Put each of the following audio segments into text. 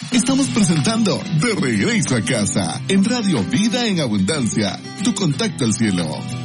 Estamos presentando De Regreso a Casa en Radio Vida en Abundancia. Tu contacto al cielo.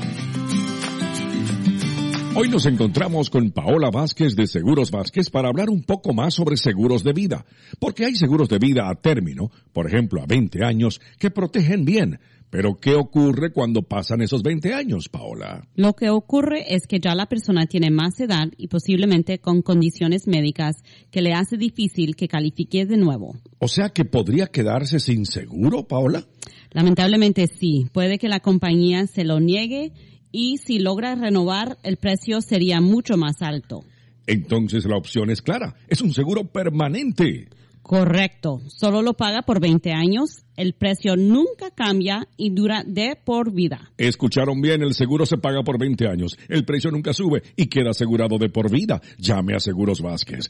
Hoy nos encontramos con Paola Vázquez de Seguros Vázquez para hablar un poco más sobre seguros de vida. Porque hay seguros de vida a término, por ejemplo a 20 años, que protegen bien. Pero ¿qué ocurre cuando pasan esos 20 años, Paola? Lo que ocurre es que ya la persona tiene más edad y posiblemente con condiciones médicas que le hace difícil que califique de nuevo. O sea que podría quedarse sin seguro, Paola. Lamentablemente sí. Puede que la compañía se lo niegue y si logra renovar, el precio sería mucho más alto. Entonces la opción es clara. Es un seguro permanente. Correcto. Solo lo paga por 20 años. El precio nunca cambia y dura de por vida. Escucharon bien, el seguro se paga por 20 años. El precio nunca sube y queda asegurado de por vida. Llame a Seguros Vázquez.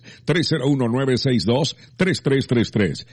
301-962-3333.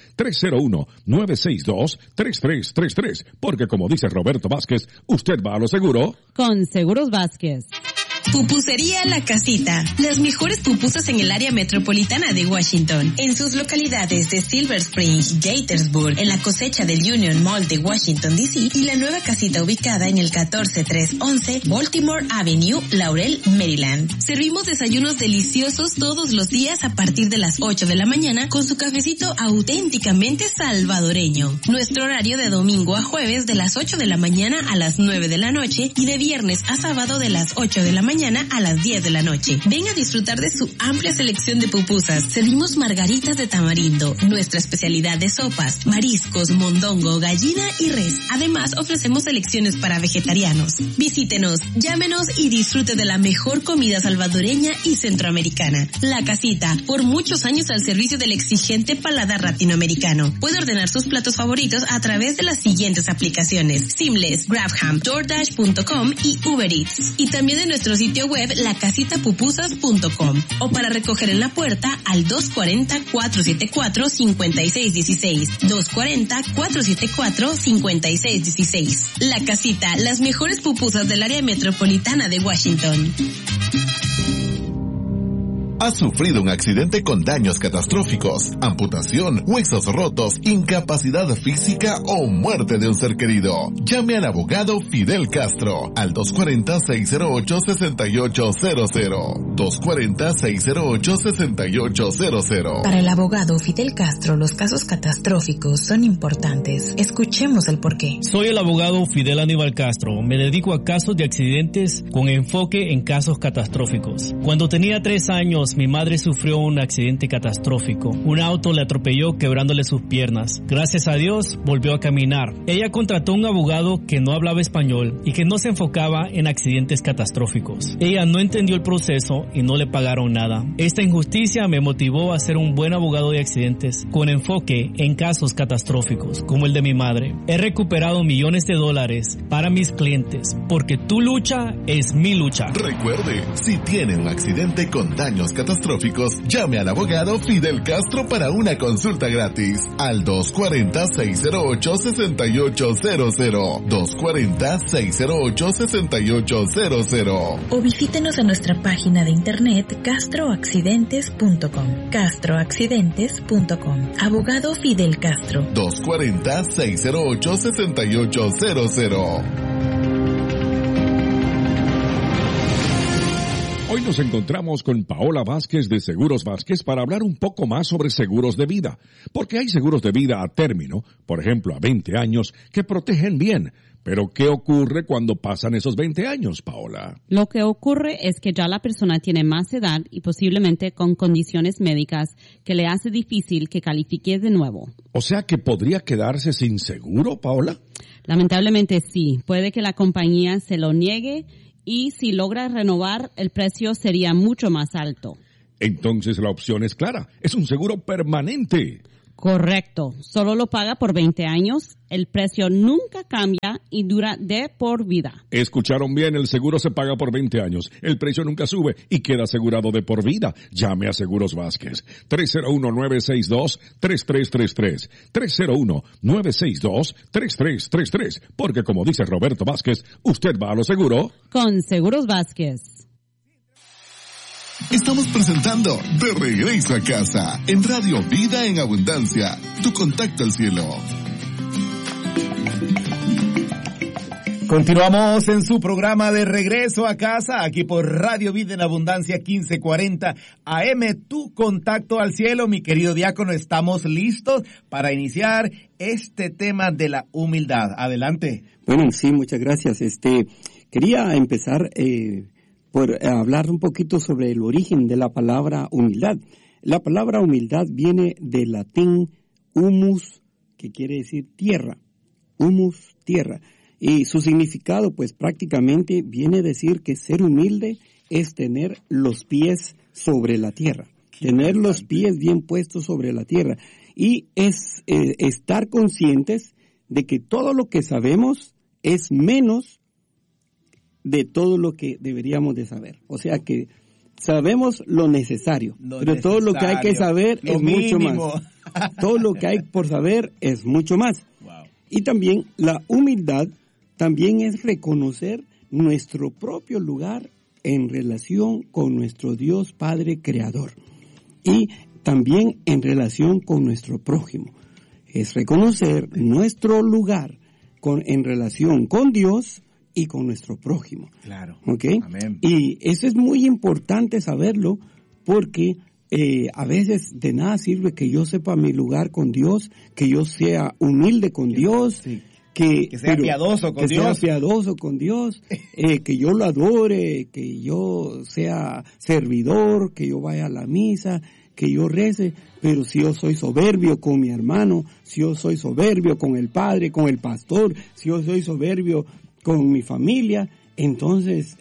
301-962-3333. Porque como dice Roberto Vázquez, usted va a lo seguro con Seguros Vázquez. Pupusería La Casita. Las mejores pupusas en el área metropolitana de Washington. En sus localidades de Silver Spring, Gaithersburg, en la cosecha del Union Mall de Washington, D.C. y la nueva casita ubicada en el 14311 Baltimore Avenue, Laurel, Maryland. Servimos desayunos deliciosos todos los días a partir de las 8 de la mañana con su cafecito auténticamente salvadoreño. Nuestro horario de domingo a jueves de las 8 de la mañana a las 9 de la noche y de viernes a sábado de las 8 de la mañana a las 10 de la noche. Ven a disfrutar de su amplia selección de pupusas. Servimos margaritas de tamarindo, nuestra especialidad de sopas, mariscos, mondongo, gallina y res. Además, ofrecemos selecciones para vegetarianos. Visítenos, llámenos y disfrute de la mejor comida salvadoreña y centroamericana. La Casita, por muchos años al servicio del exigente paladar latinoamericano. Puede ordenar sus platos favoritos a través de las siguientes aplicaciones: Seamless, Grabham, DoorDash.com y Uber Eats. Y también de nuestro sitio web lacasitapupusas.com o para recoger en la puerta al 240-474-5616. 240-474-5616. La Casita, las mejores pupusas del área metropolitana de Washington. ¿Has sufrido un accidente con daños catastróficos, amputación, huesos rotos, incapacidad física o muerte de un ser querido? Llame al abogado Fidel Castro al 240-608-6800. 240-608-6800. Para el abogado Fidel Castro, los casos catastróficos son importantes. Escuchemos el porqué. Soy el abogado Fidel Aníbal Castro. Me dedico a casos de accidentes con enfoque en casos catastróficos. Cuando tenía 3 años, mi madre sufrió un accidente catastrófico. Un auto le atropelló quebrándole sus piernas. Gracias a Dios, volvió a caminar. Ella contrató un abogado que no hablaba español y que no se enfocaba en accidentes catastróficos. Ella no entendió el proceso y no le pagaron nada. Esta injusticia me motivó a ser un buen abogado de accidentes con enfoque en casos catastróficos, como el de mi madre. He recuperado millones de dólares para mis clientes, porque tu lucha es mi lucha. Recuerde, si tiene un accidente con daños catastróficos, llame al abogado Fidel Castro para una consulta gratis al 240-608-6800. 240-608-6800. O visítenos a nuestra página de internet castroaccidentes.com. castroaccidentes.com. Abogado Fidel Castro. 240-608-6800. Hoy nos encontramos con Paola Vázquez de Seguros Vázquez para hablar un poco más sobre seguros de vida. Porque hay seguros de vida a término, por ejemplo a 20 años, que protegen bien. Pero ¿qué ocurre cuando pasan esos 20 años, Paola? Lo que ocurre es que ya la persona tiene más edad y posiblemente con condiciones médicas que le hace difícil que califique de nuevo. O sea que podría quedarse sin seguro, Paola. Lamentablemente sí. Puede que la compañía se lo niegue y si logra renovar, el precio sería mucho más alto. Entonces la opción es clara. Es un seguro permanente. Correcto. Solo lo paga por 20 años. El precio nunca cambia y dura de por vida. Escucharon bien, el seguro se paga por 20 años. El precio nunca sube y queda asegurado de por vida. Llame a Seguros Vázquez. 301-962-3333. 301-962-3333. Porque como dice Roberto Vázquez, usted va a lo seguro con Seguros Vázquez. Estamos presentando De Regreso a Casa en Radio Vida en Abundancia, tu contacto al cielo. Continuamos en su programa De Regreso a Casa, aquí por Radio Vida en Abundancia 1540 AM, tu contacto al cielo. Mi querido diácono, estamos listos para iniciar este tema de la humildad. Adelante. Bueno, sí, muchas gracias. Quería empezar por hablar un poquito sobre el origen de la palabra humildad. La palabra humildad viene del latín humus, que quiere decir tierra. Humus, tierra. Y su significado, pues prácticamente viene a decir que ser humilde es tener los pies sobre la tierra. Tener los pies bien puestos sobre la tierra. Y es estar conscientes de que todo lo que sabemos es menos de todo lo que deberíamos de saber. O sea que sabemos lo necesario, pero todo lo que hay que saber es mucho más. Todo lo que hay por saber es mucho más. Wow. Y también la humildad también es reconocer nuestro propio lugar en relación con nuestro Dios Padre Creador y también en relación con nuestro prójimo. Es reconocer nuestro lugar en relación con Dios y con nuestro prójimo. Claro. ¿Ok? Amén. Y eso es muy importante saberlo porque a veces de nada sirve que yo sepa mi lugar con Dios, que yo sea humilde con Dios, sí. Que sea piadoso con Dios. Que sea piadoso con Dios, que yo lo adore, que yo sea servidor, que yo vaya a la misa, que yo rece, pero si yo soy soberbio con mi hermano, si yo soy soberbio con el padre, con el pastor, si yo soy soberbio con mi familia, entonces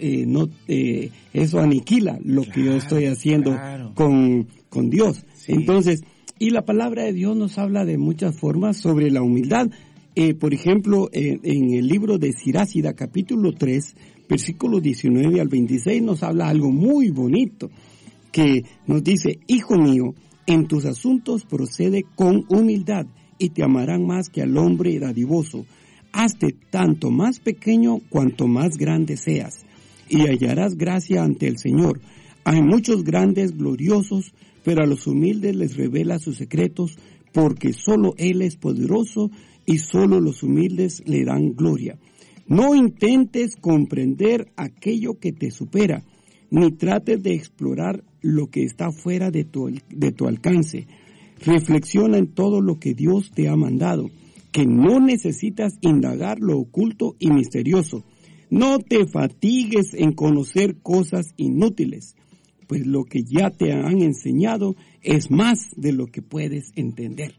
eso aniquila lo que yo estoy haciendo con Dios. Sí. Entonces, y la palabra de Dios nos habla de muchas formas sobre la humildad. Por ejemplo, en el libro de Siracida, capítulo 3, versículos 19 al 26, nos habla algo muy bonito, que nos dice: Hijo mío, en tus asuntos procede con humildad, y te amarán más que al hombre dadivoso. Hazte tanto más pequeño cuanto más grande seas, y hallarás gracia ante el Señor. Hay muchos grandes gloriosos, pero a los humildes les revela sus secretos, porque solo Él es poderoso, y solo los humildes le dan gloria. No intentes comprender aquello que te supera, ni trates de explorar lo que está fuera de tu alcance. Reflexiona en todo lo que Dios te ha mandado, que no necesitas indagar lo oculto y misterioso. No te fatigues en conocer cosas inútiles, pues lo que ya te han enseñado es más de lo que puedes entender.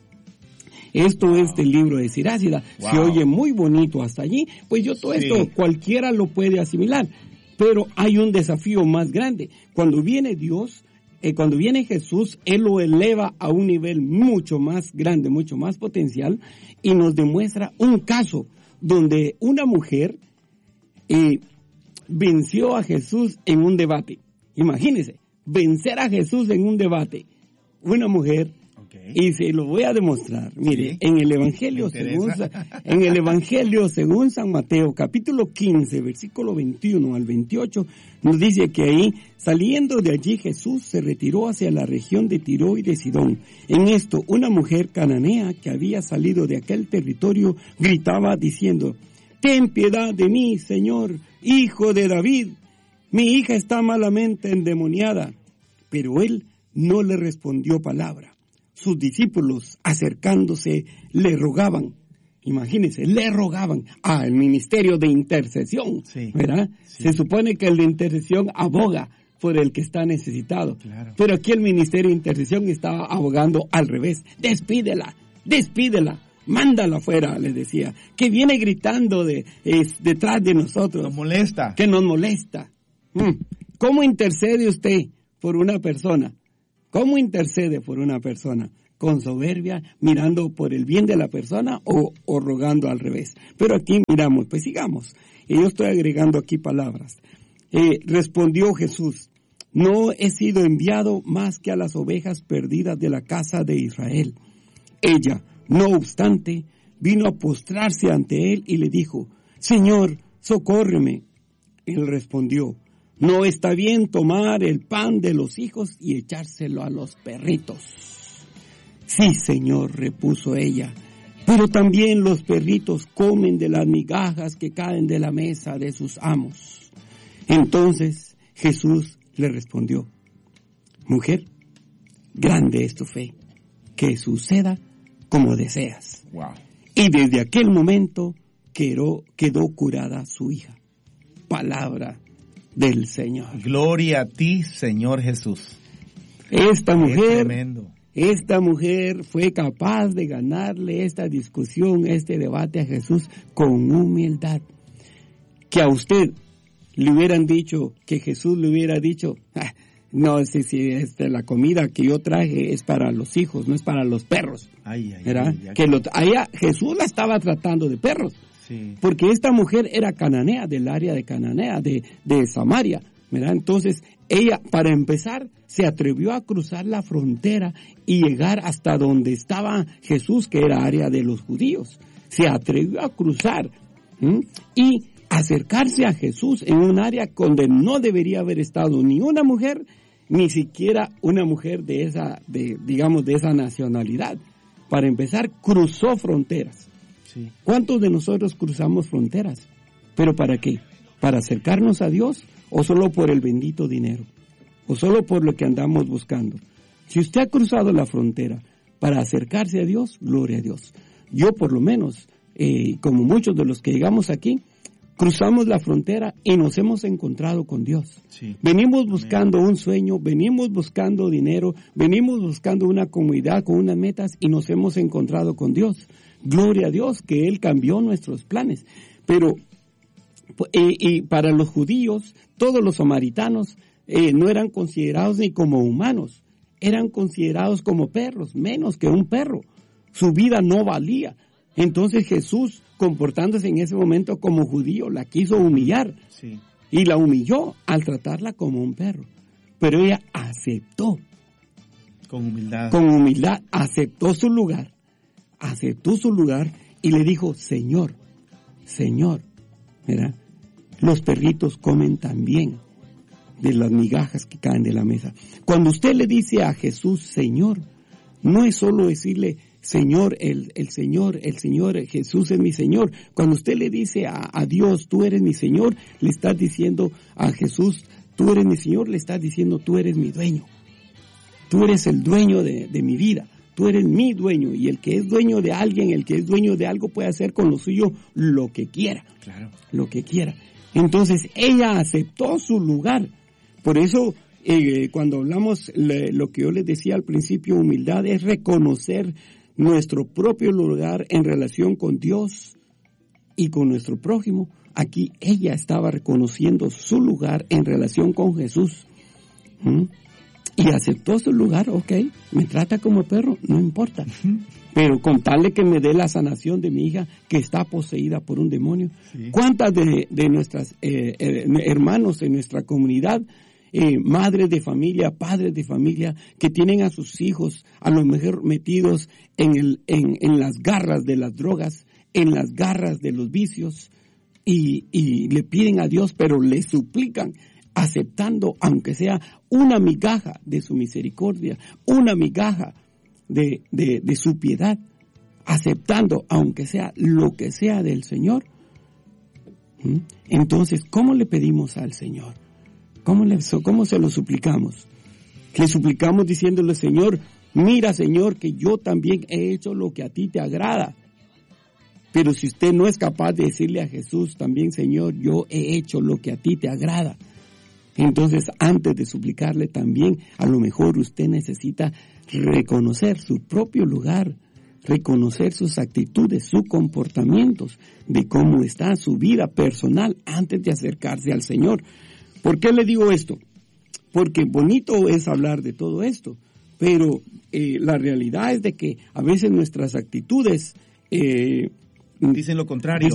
Esto es del libro de Siracida. Wow. Se oye muy bonito hasta allí. Pues yo todo esto cualquiera lo puede asimilar. Pero hay un desafío más grande. Cuando viene Dios, cuando viene Jesús, Él lo eleva a un nivel mucho más grande, mucho más potencial, y nos demuestra un caso donde una mujer venció a Jesús en un debate. Imagínense, vencer a Jesús en un debate. Una mujer. Y se lo voy a demostrar. Mire, ¿sí? en el Evangelio según San Mateo, capítulo 15, versículo 21 al 28, nos dice que ahí, saliendo de allí, Jesús se retiró hacia la región de Tiro y de Sidón. En esto, una mujer cananea que había salido de aquel territorio gritaba diciendo: «Ten piedad de mí, Señor, hijo de David. Mi hija está malamente endemoniada». Pero él no le respondió palabra. Sus discípulos, acercándose, le rogaban. Imagínense, le rogaban al ministerio de intercesión, ¿verdad? Sí. Se supone que el de intercesión aboga por el que está necesitado. Claro. Pero aquí el ministerio de intercesión estaba abogando al revés. Despídela, mándala afuera, les decía, que viene gritando detrás de nosotros. Nos molesta. Que nos molesta. ¿Cómo intercede usted por una persona? ¿Cómo intercede por una persona? ¿Con soberbia, mirando por el bien de la persona o rogando al revés? Pero aquí miramos, pues sigamos. Y yo estoy agregando aquí palabras. Respondió Jesús: «No he sido enviado más que a las ovejas perdidas de la casa de Israel». Ella, no obstante, vino a postrarse ante él y le dijo: «Señor, socórreme». Él respondió: No está bien tomar el pan de los hijos y echárselo a los perritos. Sí, Señor, repuso ella, pero también los perritos comen de las migajas que caen de la mesa de sus amos. Entonces Jesús le respondió, mujer, grande es tu fe, que suceda como deseas. Wow. Y desde aquel momento quedó curada su hija. Palabra del Señor. Gloria a ti, Señor Jesús. Esta mujer fue capaz de ganarle esta discusión, este debate a Jesús con humildad. Que a usted le hubieran dicho, que Jesús le hubiera dicho, no sé si la comida que yo traje es para los hijos, no es para los perros. ¿Verdad? Allá Jesús la estaba tratando de perros. Sí. Porque esta mujer era cananea, del área de Cananea, de Samaria, ¿verdad? Entonces, ella, para empezar, se atrevió a cruzar la frontera y llegar hasta donde estaba Jesús, que era área de los judíos. Se atrevió a cruzar y acercarse a Jesús en un área donde no debería haber estado ni una mujer, ni siquiera una mujer de esa nacionalidad. Para empezar, cruzó fronteras. Sí. ¿Cuántos de nosotros cruzamos fronteras? ¿Pero para qué? ¿Para acercarnos a Dios o solo por el bendito dinero? ¿O solo por lo que andamos buscando? Si usted ha cruzado la frontera para acercarse a Dios, gloria a Dios. Yo por lo menos, como muchos de los que llegamos aquí, cruzamos la frontera y nos hemos encontrado con Dios. Sí. Venimos buscando un sueño, venimos buscando dinero, venimos buscando una comunidad con unas metas y nos hemos encontrado con Dios. Gloria a Dios que Él cambió nuestros planes. Pero y para los judíos, todos los samaritanos no eran considerados ni como humanos, eran considerados como perros, menos que un perro. Su vida no valía. Entonces Jesús, comportándose en ese momento como judío, la quiso humillar. Sí. Y la humilló al tratarla como un perro. Pero ella aceptó. Con humildad. Con humildad aceptó su lugar. Aceptó su lugar y le dijo, Señor, ¿verdad? Los perritos comen también de las migajas que caen de la mesa. Cuando usted le dice a Jesús, Señor, no es solo decirle, Señor, el Señor, Jesús es mi Señor. Cuando usted le dice a Dios, tú eres mi Señor, le estás diciendo a Jesús, tú eres mi Señor, le estás diciendo, tú eres mi dueño. Tú eres el dueño de mi vida. Tú eres mi dueño, y el que es dueño de alguien, el que es dueño de algo puede hacer con lo suyo lo que quiera. Claro. Lo que quiera. Entonces, ella aceptó su lugar. Por eso, cuando hablamos, lo que yo les decía al principio, humildad es reconocer nuestro propio lugar en relación con Dios y con nuestro prójimo. Aquí ella estaba reconociendo su lugar en relación con Jesús. Y aceptó su lugar, ok, me trata como perro, no importa. Pero con tal de que me dé la sanación de mi hija que está poseída por un demonio. Sí. ¿Cuántas de nuestras hermanos en nuestra comunidad, madres de familia, padres de familia, que tienen a sus hijos a lo mejor metidos en las garras de las drogas, en las garras de los vicios, y le piden a Dios, pero le suplican, aceptando, aunque sea una migaja de su misericordia, una migaja de su piedad, aceptando, aunque sea lo que sea del Señor. Entonces, ¿cómo le pedimos al Señor? ¿Cómo se lo suplicamos? Le suplicamos diciéndole, Señor, mira, Señor, que yo también he hecho lo que a ti te agrada. Pero si usted no es capaz de decirle a Jesús también, Señor, yo he hecho lo que a ti te agrada, entonces antes de suplicarle también, a lo mejor usted necesita reconocer su propio lugar, reconocer sus actitudes, sus comportamientos, de cómo está su vida personal antes de acercarse al Señor. ¿Por qué le digo esto? Porque bonito es hablar de todo esto, pero la realidad es de que a veces nuestras actitudes dicen lo contrario.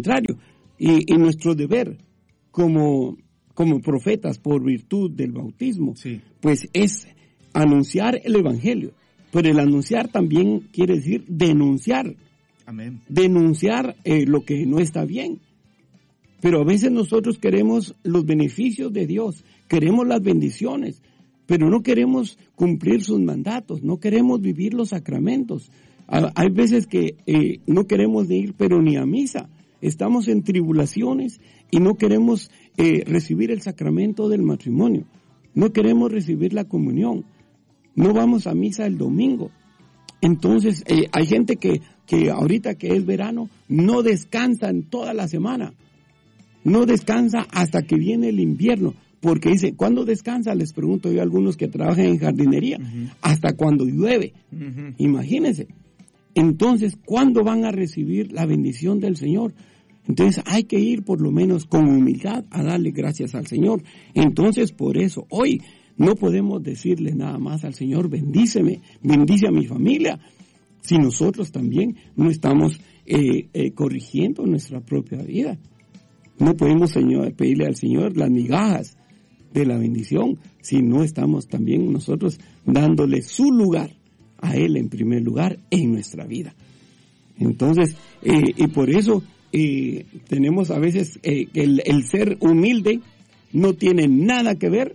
Y nuestro deber como profetas por virtud del bautismo, sí, pues es anunciar el Evangelio. Pero el anunciar también quiere decir denunciar. Amén. Denunciar lo que no está bien. Pero a veces nosotros queremos los beneficios de Dios, queremos las bendiciones, pero no queremos cumplir sus mandatos, no queremos vivir los sacramentos. Hay veces que no queremos ir, pero ni a misa. Estamos en tribulaciones y no queremos recibir el sacramento del matrimonio. No queremos recibir la comunión. No vamos a misa el domingo. Entonces, hay gente que ahorita que es verano, no descansa en toda la semana. No descansa hasta que viene el invierno. Porque dice, ¿cuándo descansa? Les pregunto yo a algunos que trabajan en jardinería. Hasta cuando llueve. Imagínense. Entonces, ¿cuándo van a recibir la bendición del Señor? Entonces, hay que ir por lo menos con humildad a darle gracias al Señor. Entonces, por eso, hoy no podemos decirle nada más al Señor, bendíceme, bendice a mi familia, si nosotros también no estamos corrigiendo nuestra propia vida. No podemos pedirle al Señor las migajas de la bendición si no estamos también nosotros dándole su lugar a Él en primer lugar en nuestra vida. Entonces, y por eso tenemos a veces el ser humilde no tiene nada que ver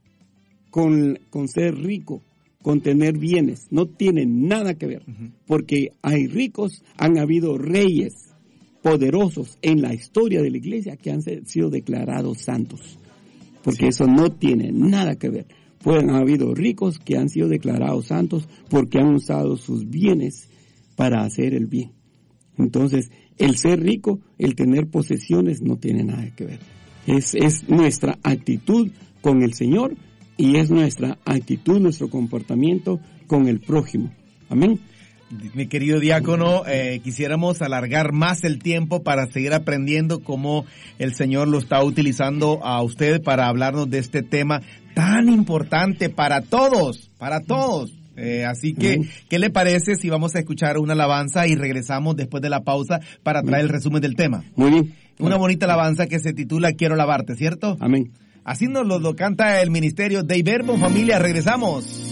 con ser rico, con tener bienes, no tiene nada que ver, porque hay ricos, han habido reyes poderosos en la historia de la iglesia que han sido declarados santos, porque eso no tiene nada que ver. Pueden haber habido ricos que han sido declarados santos porque han usado sus bienes para hacer el bien. Entonces, el ser rico, el tener posesiones no tiene nada que ver. Es nuestra actitud con el Señor y es nuestra actitud, nuestro comportamiento con el prójimo. Amén. Mi querido diácono, quisiéramos alargar más el tiempo para seguir aprendiendo cómo el Señor lo está utilizando a usted para hablarnos de este tema tan importante para todos, así que, ¿qué le parece si vamos a escuchar una alabanza y regresamos después de la pausa para traer el resumen del tema? Muy bien. Una bonita alabanza que se titula Quiero alabarte, ¿cierto? Amén. Así nos lo canta el ministerio de Verbo Familia. Regresamos.